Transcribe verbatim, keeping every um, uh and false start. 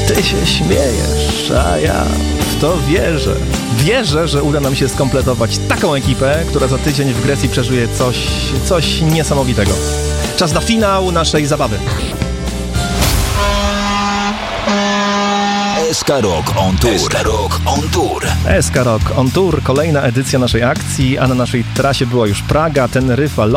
Ty się śmiejesz, a ja w to wierzę. Wierzę, że uda nam się skompletować taką ekipę, która za tydzień w Grecji przeżyje coś, coś niesamowitego. Czas na finał naszej zabawy. S K Rock on Tour. S K Rock on Tour. S K Rock on Tour, kolejna edycja naszej akcji, a na naszej trasie była już Praga, Teneryfa,